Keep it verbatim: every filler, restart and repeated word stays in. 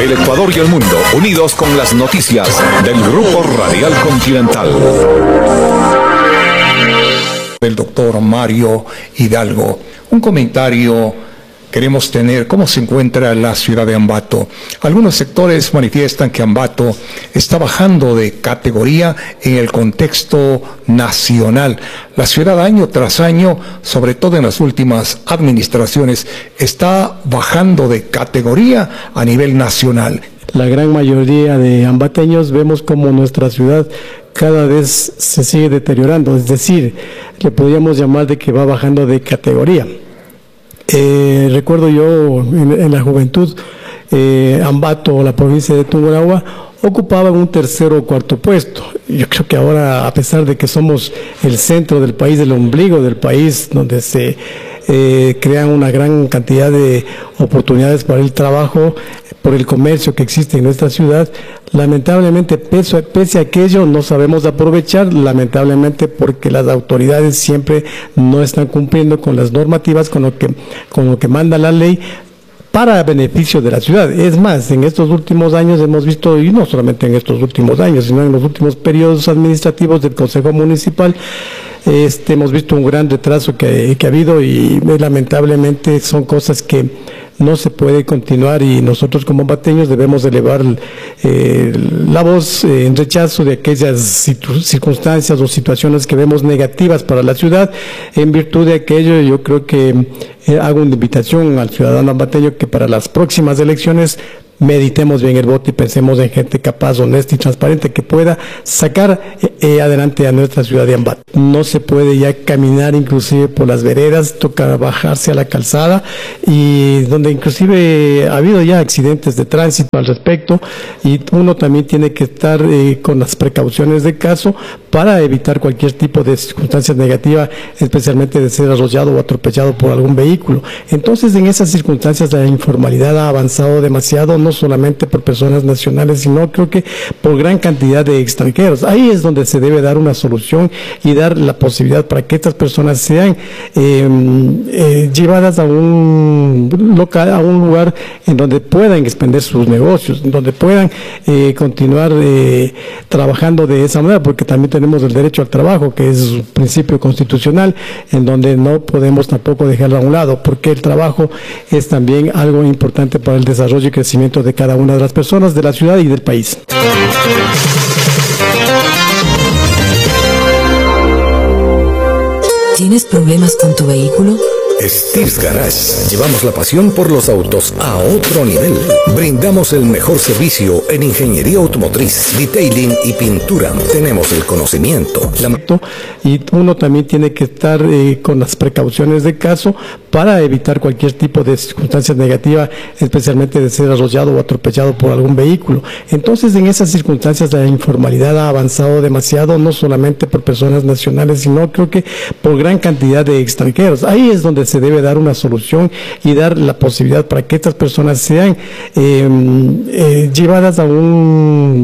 El Ecuador y el mundo, unidos con las noticias del Grupo Radial Continental. El doctor Mario Hidalgo. Un comentario queremos tener. ¿Cómo se encuentra la ciudad de Ambato? Algunos sectores manifiestan que Ambato está bajando de categoría en el contexto nacional. La ciudad año tras año, sobre todo en las últimas administraciones, está bajando de categoría a nivel nacional. La gran mayoría de ambateños vemos como nuestra ciudad cada vez se sigue deteriorando, es decir, le podríamos llamar de que va bajando de categoría. Eh, recuerdo yo en, en la juventud, eh, Ambato, la provincia de Tungurahua, ocupaban un tercero o cuarto puesto. Yo creo que ahora, a pesar de que somos el centro del país, el ombligo del país, donde se eh, crean una gran cantidad de oportunidades para el trabajo, por el comercio que existe en nuestra ciudad, lamentablemente, pese, pese a aquello, no sabemos aprovechar, lamentablemente, porque las autoridades siempre no están cumpliendo con las normativas, con lo que, con lo que manda la ley, para beneficio de la ciudad. Es más, en estos últimos años hemos visto, y no solamente en estos últimos años, sino en los últimos periodos administrativos del Consejo Municipal, este, hemos visto un gran retraso que, que ha habido y lamentablemente son cosas que no se puede continuar y nosotros como ambateños debemos elevar eh, la voz eh, en rechazo de aquellas circunstancias o situaciones que vemos negativas para la ciudad. En virtud de aquello, yo creo que eh, hago una invitación al ciudadano ambateño que para las próximas elecciones meditemos bien el voto y pensemos en gente capaz, honesta y transparente que pueda sacar eh, adelante a nuestra ciudad de Ambato. No se puede ya caminar inclusive por las veredas, toca bajarse a la calzada y donde inclusive ha habido ya accidentes de tránsito al respecto y uno también tiene que estar eh, con las precauciones de caso para evitar cualquier tipo de circunstancias negativas, especialmente de ser arrollado o atropellado por algún vehículo. Entonces, en esas circunstancias la informalidad ha avanzado demasiado, no solamente por personas nacionales, sino creo que por gran cantidad de extranjeros. Ahí es donde se debe dar una solución y dar la posibilidad para que estas personas sean eh, eh, llevadas a un local, a un lugar en donde puedan expandir sus negocios, en donde puedan eh, continuar eh, trabajando de esa manera, porque también tenemos el derecho al trabajo, que es un principio constitucional, en donde no podemos tampoco dejarlo a un lado, porque el trabajo es también algo importante para el desarrollo y crecimiento de cada una de las personas, de la ciudad y del país. ¿Tienes problemas con tu vehículo? Steers Garage. Llevamos la pasión por los autos a otro nivel. Brindamos el mejor servicio en ingeniería automotriz, detailing y pintura. Tenemos el conocimiento. La... Y uno también tiene que estar eh, con las precauciones de caso para evitar cualquier tipo de circunstancias negativas, especialmente de ser arrollado o atropellado por algún vehículo. Entonces, en esas circunstancias la informalidad ha avanzado demasiado, no solamente por personas nacionales, sino creo que por gran cantidad de extranjeros. Ahí es donde se debe dar una solución y dar la posibilidad para que estas personas sean eh, eh, llevadas a un